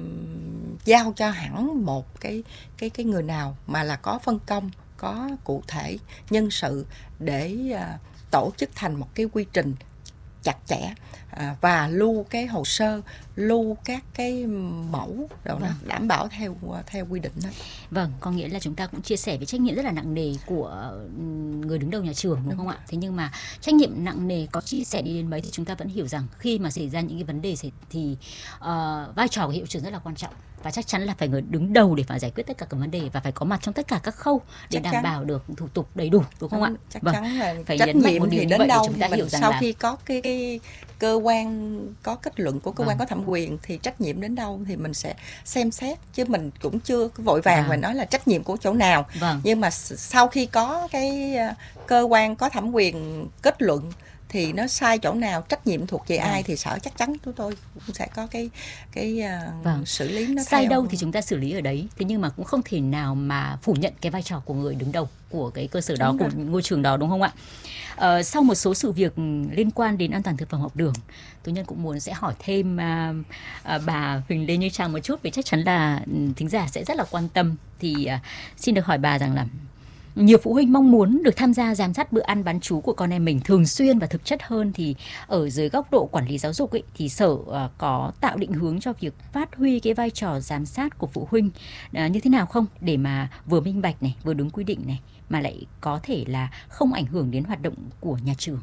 giao cho hẳn một cái cái cái người nào, mà là có phân công, có cụ thể nhân sự để uh, tổ chức thành một cái quy trình chặt chẽ, à, và lưu cái hồ sơ, lưu các cái mẫu rồi vâng. đó, đảm bảo theo theo quy định đó. Vâng, có nghĩa là chúng ta cũng chia sẻ với trách nhiệm rất là nặng nề của người đứng đầu nhà trường, đúng, đúng không ạ? Thế nhưng mà trách nhiệm nặng nề có chia sẻ đi đến mấy thì chúng ta vẫn hiểu rằng khi mà xảy ra những cái vấn đề thì uh, vai trò của hiệu trưởng rất là quan trọng, và chắc chắn là phải người đứng đầu để mà giải quyết tất cả các vấn đề, và phải có mặt trong tất cả các khâu để chắc đảm chắn. bảo được thủ tục đầy đủ, đúng không đúng, ạ? Chắc vâng. chắn là phải trách nhiệm thì đến đâu chúng ta thì hiểu mình rằng sau là... khi có cái, cái cơ quan có kết luận của cơ vâng. quan có thẩm quyền thì trách nhiệm đến đâu thì mình sẽ xem xét, chứ mình cũng chưa vội vàng và vâng. nói là trách nhiệm của chỗ nào. vâng. Nhưng mà sau khi có cái cơ quan có thẩm quyền kết luận thì nó sai chỗ nào, trách nhiệm thuộc về vâng. ai thì sở chắc chắn chúng tôi cũng sẽ có cái cái uh, vâng. xử lý nó sai theo... đâu thì chúng ta xử lý ở đấy. Thế nhưng mà cũng không thể nào mà phủ nhận cái vai trò của người đứng đầu của cái cơ sở đó, của ngôi trường đó, đúng không ạ? Uh, sau một số sự việc liên quan đến an toàn thực phẩm học đường, tôi nhân cũng muốn sẽ hỏi thêm uh, uh, bà Huỳnh Lê Như Trang một chút, vì chắc chắn là um, thính giả sẽ rất là quan tâm. Thì uh, xin được hỏi bà rằng là nhiều phụ huynh mong muốn được tham gia giám sát bữa ăn bán trú của con em mình thường xuyên và thực chất hơn, thì ở dưới góc độ quản lý giáo dục ấy, thì sở uh, có tạo định hướng cho việc phát huy cái vai trò giám sát của phụ huynh uh, như thế nào không, để mà vừa minh bạch này, vừa đúng quy định này, mà lại có thể là không ảnh hưởng đến hoạt động của nhà trường?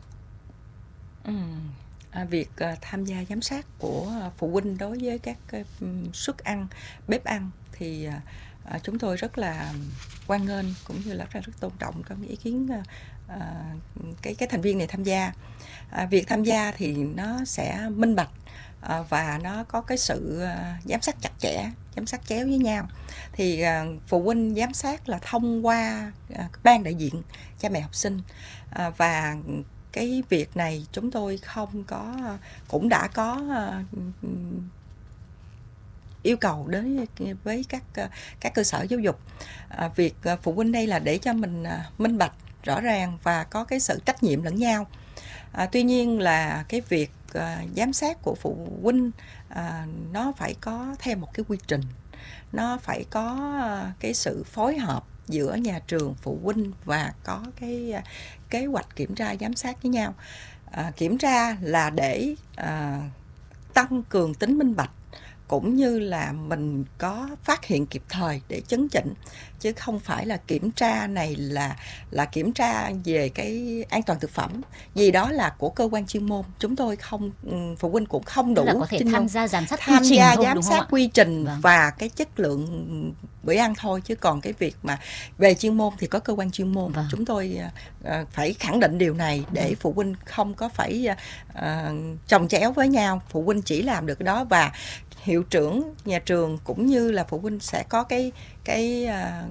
Ừ. À, việc uh, tham gia giám sát của uh, phụ huynh đối với các uh, suất ăn, bếp ăn thì uh, À, chúng tôi rất là hoan nghênh, cũng như là rất, rất tôn trọng các ý kiến à, cái cái thành viên này tham gia. À, việc tham gia thì nó sẽ minh bạch à, và nó có cái sự à, giám sát chặt chẽ, giám sát chéo với nhau. Thì à, phụ huynh giám sát là thông qua à, ban đại diện cha mẹ học sinh, à, và cái việc này chúng tôi không có cũng đã có à, yêu cầu đến với các các cơ sở giáo dục. À, việc phụ huynh đây là để cho mình minh bạch, rõ ràng và có cái sự trách nhiệm lẫn nhau. À, tuy nhiên là cái việc à, giám sát của phụ huynh à, nó phải có theo một cái quy trình, nó phải có à, cái sự phối hợp giữa nhà trường, phụ huynh và có cái à, kế hoạch kiểm tra giám sát với nhau. À, kiểm tra là để à, tăng cường tính minh bạch, cũng như là mình có phát hiện kịp thời để chấn chỉnh, chứ không phải là kiểm tra này là là kiểm tra về cái an toàn thực phẩm, vì đó là của cơ quan chuyên môn. Chúng tôi không, phụ huynh cũng không đủ là có thể tham gia giám sát quy tham trình gia thôi, giám đúng sát không ạ? quy trình Vâng. và cái chất lượng bữa ăn thôi, chứ còn cái việc mà về chuyên môn thì có cơ quan chuyên môn. Vâng. Chúng tôi uh, phải khẳng định điều này để Vâng. phụ huynh không có phải uh, chồng chéo với nhau. Phụ huynh chỉ làm được cái đó, và hiệu trưởng nhà trường cũng như là phụ huynh sẽ có cái cái uh,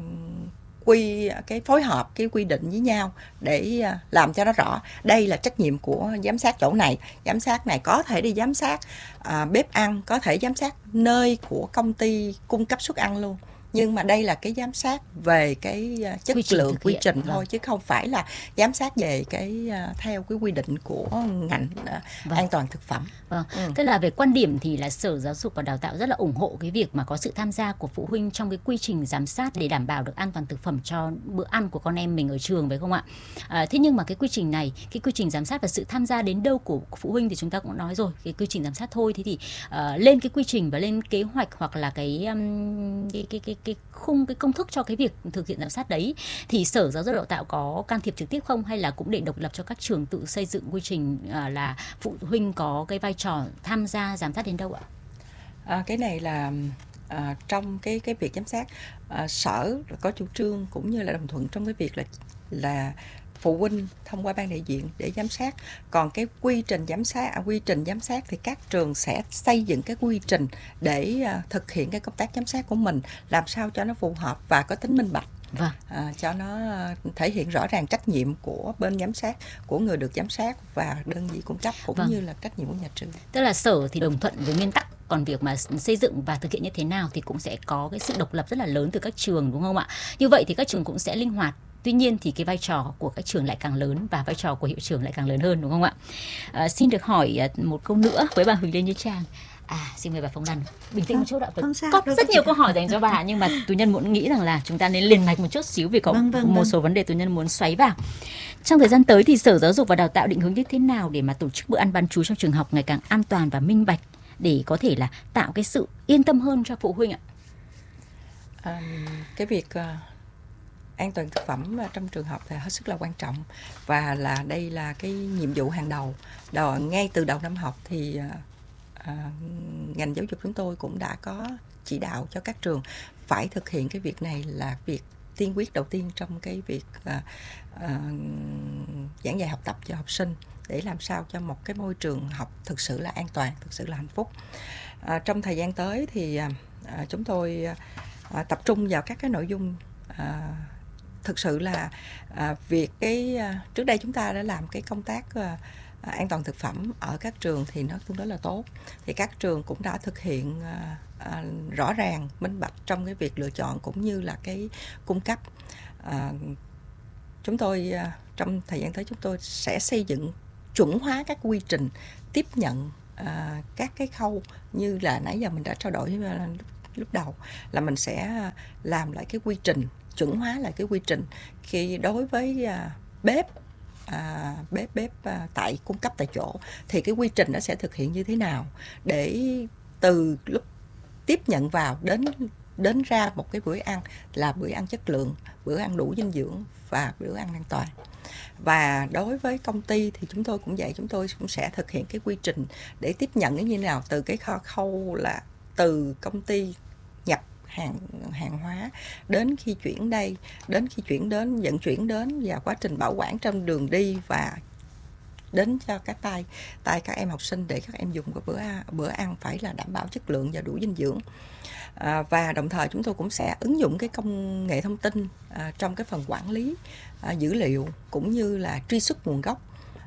quy cái phối hợp, cái quy định với nhau để uh, làm cho nó rõ. Đây là trách nhiệm của giám sát chỗ này, giám sát này có thể đi giám sát uh, bếp ăn, có thể giám sát nơi của công ty cung cấp suất ăn luôn. Nhưng mà đây là cái giám sát về cái uh, chất Quy trình lượng, thực quy hiện. trình Vâng. thôi, chứ không phải là giám sát về cái uh, theo cái quy định của ngành uh, Vâng. an toàn thực phẩm. Vâng. Ừ. Tức là về quan điểm thì là Sở Giáo dục và Đào tạo rất là ủng hộ cái việc mà có sự tham gia của phụ huynh trong cái quy trình giám sát để đảm bảo được an toàn thực phẩm cho bữa ăn của con em mình ở trường, phải không ạ? À, thế nhưng mà cái quy trình này, cái quy trình giám sát và sự tham gia đến đâu của phụ huynh thì chúng ta cũng nói rồi, cái quy trình giám sát thôi. Thế thì uh, lên cái quy trình và lên kế hoạch hoặc là cái um, cái, cái cái cái khung, cái công thức cho cái việc thực hiện giám sát đấy thì Sở Giáo dục và Đào tạo có can thiệp trực tiếp không, hay là cũng để độc lập cho các trường tự xây dựng quy trình, uh, là phụ huynh có cái vai trò tham gia giám sát đến đâu ạ? À, cái này là à, trong cái cái việc giám sát, à, Sở có chủ trương cũng như là đồng thuận trong cái việc là là phụ huynh thông qua ban đại diện để giám sát. Còn cái quy trình giám sát, à, quy trình giám sát thì các trường sẽ xây dựng cái quy trình để à, thực hiện cái công tác giám sát của mình làm sao cho nó phù hợp và có tính minh bạch. Vâng. À, cho nó thể hiện rõ ràng trách nhiệm của bên giám sát, của người được giám sát và đơn vị cung cấp, cũng Vâng. như là trách nhiệm của nhà trường. Tức là Sở thì đồng thuận với nguyên tắc, còn việc mà xây dựng và thực hiện như thế nào thì cũng sẽ có cái sự độc lập rất là lớn từ các trường, đúng không ạ? Như vậy thì các trường cũng sẽ linh hoạt. Tuy nhiên thì cái vai trò của các trường lại càng lớn và vai trò của hiệu trưởng lại càng lớn hơn, đúng không ạ? À, xin được hỏi một câu nữa với bà Huỳnh Lê Như Trang. À, xin mời bà Phong Lan bình tĩnh một chút ạ. Không sao, Có đâu rất có nhiều gì. câu hỏi dành cho bà, nhưng mà Tú Nhân muốn nghĩ rằng là chúng ta nên liền mạch một chút xíu vì có Vâng, vâng, một vâng. số vấn đề Tú Nhân muốn xoáy vào. Trong thời gian tới thì Sở Giáo dục và Đào tạo định hướng như thế nào để mà tổ chức bữa ăn bán trú trong trường học ngày càng an toàn và minh bạch, để có thể là tạo cái sự yên tâm hơn cho phụ huynh ạ? À, cái việc uh, an toàn thực phẩm trong trường học thì hết sức là quan trọng, và là đây là cái nhiệm vụ hàng đầu. Đầu ngay từ đầu năm học thì uh, uh, ngành giáo dục chúng tôi cũng đã có chỉ đạo cho các trường phải thực hiện cái việc này, là việc tiên quyết đầu tiên trong cái việc uh, uh, giảng dạy học tập cho học sinh, để làm sao cho một cái môi trường học thực sự là an toàn, thực sự là hạnh phúc. Uh, trong thời gian tới thì uh, chúng tôi uh, tập trung vào các cái nội dung uh, thực sự là uh, việc cái uh, trước đây chúng ta đã làm cái công tác uh, an toàn thực phẩm ở các trường thì nó tương đối là tốt, thì các trường cũng đã thực hiện uh, uh, rõ ràng, minh bạch trong cái việc lựa chọn cũng như là cái cung cấp. Uh, chúng tôi uh, trong thời gian tới chúng tôi sẽ xây dựng chuẩn hóa các quy trình tiếp nhận uh, các cái khâu như là nãy giờ mình đã trao đổi với lúc, lúc đầu, là mình sẽ làm lại cái quy trình, chuẩn hóa lại cái quy trình khi đối với uh, bếp À, bếp bếp à, tại cung cấp tại chỗ, thì cái quy trình nó sẽ thực hiện như thế nào để từ lúc tiếp nhận vào đến đến ra một cái bữa ăn là bữa ăn chất lượng, bữa ăn đủ dinh dưỡng và bữa ăn an toàn. Và đối với công ty thì chúng tôi cũng vậy, chúng tôi cũng sẽ thực hiện cái quy trình để tiếp nhận cái như thế nào, từ cái kho khâu là từ công ty nhập hàng hàng hóa đến khi chuyển đây, đến khi chuyển đến, vận chuyển đến, và quá trình bảo quản trong đường đi và đến cho các tay tay các em học sinh để các em dùng cái bữa bữa ăn phải là đảm bảo chất lượng và đủ dinh dưỡng. À, và đồng thời chúng tôi cũng sẽ ứng dụng cái công nghệ thông tin à, trong cái phần quản lý à, dữ liệu cũng như là truy xuất nguồn gốc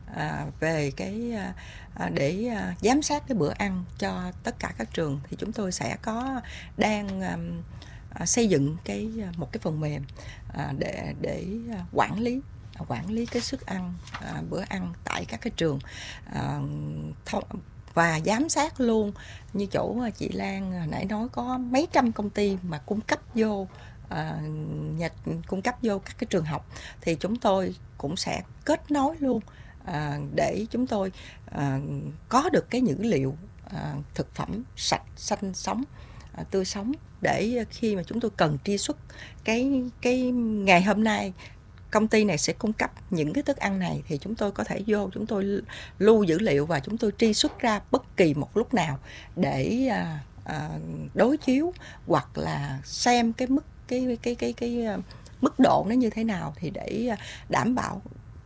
à, về cái à, để à, giám sát cái bữa ăn cho tất cả các trường, thì chúng tôi sẽ có đang à, à, xây dựng cái một cái phần mềm à, để để quản lý quản lý cái suất ăn à, bữa ăn tại các cái trường, à, thông, và giám sát luôn như chỗ chị Lan nãy nói có mấy trăm công ty mà cung cấp vô à, nhà, cung cấp vô các cái trường học, thì chúng tôi cũng sẽ kết nối luôn à, để chúng tôi à, có được cái dữ liệu à, thực phẩm sạch, xanh, sống, à, tươi sống, để khi mà chúng tôi cần truy xuất cái cái ngày hôm nay công ty này sẽ cung cấp những cái thức ăn này, thì chúng tôi có thể vô chúng tôi lưu dữ liệu và chúng tôi truy xuất ra bất kỳ một lúc nào để à, à, đối chiếu hoặc là xem cái mức cái cái cái cái, cái uh, mức độ nó như thế nào, thì để uh, đảm bảo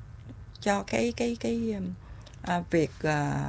cho cái cái cái uh, việc uh,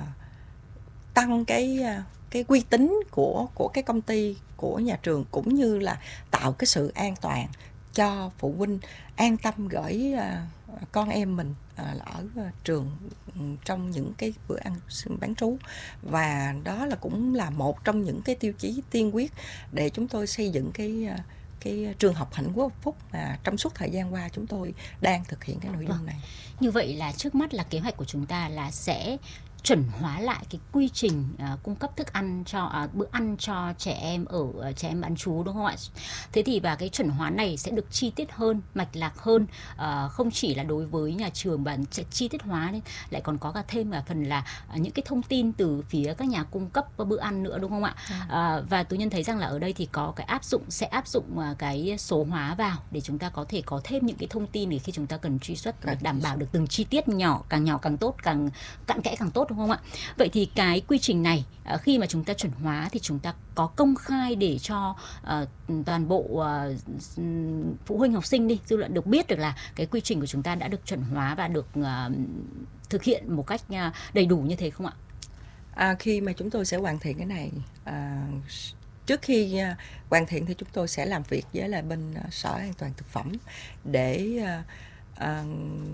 tăng cái uh, cái uy tín của của cái công ty, của nhà trường, cũng như là tạo cái sự an toàn cho phụ huynh an tâm gửi uh, con em mình uh, ở uh, trường um, trong những cái bữa ăn bán trú. Và đó là cũng là một trong những cái tiêu chí tiên quyết để chúng tôi xây dựng cái uh, cái trường học Hạnh Phúc mà trong suốt thời gian qua chúng tôi đang thực hiện cái nội dung này. Như vậy là trước mắt là kế hoạch của chúng ta là sẽ chuẩn hóa lại cái quy trình uh, cung cấp thức ăn cho uh, bữa ăn cho trẻ em ở uh, trẻ em bán trú, đúng không ạ? Thế thì và cái chuẩn hóa này sẽ được chi tiết hơn, mạch lạc hơn, uh, không chỉ là đối với nhà trường mà sẽ chi tiết hóa, nên lại còn có cả thêm cả phần là uh, những cái thông tin từ phía các nhà cung cấp bữa ăn nữa, đúng không ạ? Ừ. Uh, và Tú Nhân thấy rằng là ở đây thì có cái áp dụng sẽ áp dụng uh, cái số hóa vào để chúng ta có thể có thêm những cái thông tin để khi chúng ta cần truy xuất được đảm bảo được từng chi tiết nhỏ, càng nhỏ càng tốt, càng cặn kẽ càng tốt, đúng không ạ? Vậy thì cái quy trình này khi mà chúng ta chuẩn hóa thì chúng ta có công khai để cho uh, toàn bộ uh, phụ huynh học sinh đi, dư luận được biết được là cái quy trình của chúng ta đã được chuẩn hóa và được uh, thực hiện một cách uh, đầy đủ như thế không ạ? À, khi mà chúng tôi sẽ hoàn thiện cái này, à, trước khi uh, hoàn thiện thì chúng tôi sẽ làm việc với là bên uh, Sở An toàn thực phẩm để uh, uh,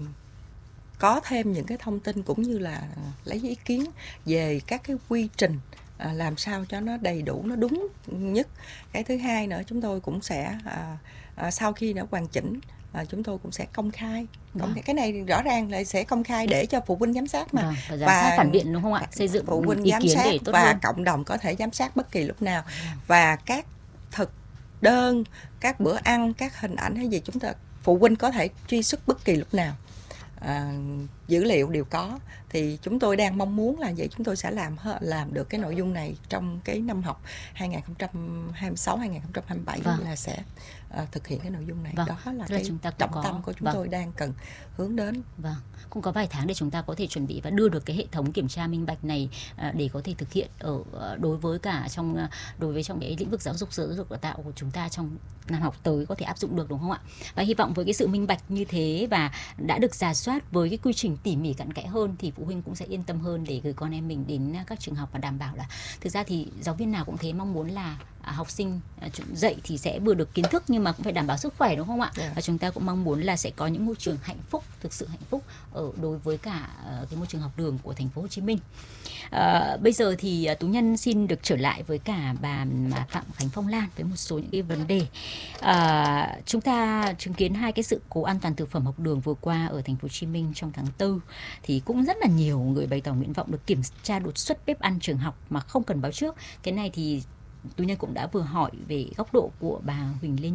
có thêm những cái thông tin cũng như là lấy ý kiến về các cái quy trình à, làm sao cho nó đầy đủ, nó đúng nhất. Cái thứ hai nữa, chúng tôi cũng sẽ à, à, sau khi nó hoàn chỉnh à, chúng tôi cũng sẽ công khai. Công khai. Cái này rõ ràng là sẽ công khai để cho phụ huynh giám sát mà. Vâng, và giám sát phản biện, đúng không ạ? Xây dựng phụ huynh ý giám kiến sát để tốt và hơn. Cộng đồng có thể giám sát bất kỳ lúc nào. Và các thực đơn, các bữa ăn, các hình ảnh hay gì chúng ta phụ huynh có thể truy xuất bất kỳ lúc nào. À, dữ liệu đều có, thì chúng tôi đang mong muốn là vậy, chúng tôi sẽ làm làm được cái nội dung này trong cái năm học hai nghìn không trăm hai mươi sáu hai nghìn không trăm hai mươi bảy. Vâng. Là sẽ uh, thực hiện cái nội dung này. Vâng. Đó là Tức cái là chúng ta trọng có... tâm của chúng vâng. tôi đang cần hướng đến. Vâng, cũng có vài tháng để chúng ta có thể chuẩn bị và đưa được cái hệ thống kiểm tra minh bạch này uh, để có thể thực hiện ở uh, đối với cả trong uh, đối với trong cái lĩnh vực giáo dục giáo dục đào tạo của chúng ta trong năm học tới có thể áp dụng được, đúng không ạ? Và hy vọng với cái sự minh bạch như thế và đã được rà soát với cái quy trình tỉ mỉ cặn kẽ hơn thì phụ huynh cũng sẽ yên tâm hơn để gửi con em mình đến các trường học và đảm bảo là thực ra thì giáo viên nào cũng thế, mong muốn là học sinh dạy thì sẽ vừa được kiến thức nhưng mà cũng phải đảm bảo sức khỏe, đúng không ạ? Yeah. Và chúng ta cũng mong muốn là sẽ có những môi trường hạnh phúc, thực sự hạnh phúc ở đối với cả cái môi trường học đường của thành phố Hồ Chí Minh. À, bây giờ thì Tú Nhân xin được trở lại với cả bà Phạm Khánh Phong Lan với một số những cái vấn đề. À, chúng ta chứng kiến hai cái sự cố an toàn thực phẩm học đường vừa qua ở thành phố Hồ Chí Minh trong tháng tư, thì cũng rất là nhiều người bày tỏ nguyện vọng được kiểm tra đột xuất bếp ăn trường học mà không cần báo trước. Cái này thì Tú Nhân cũng đã vừa hỏi về góc độ của bà Huỳnh Lê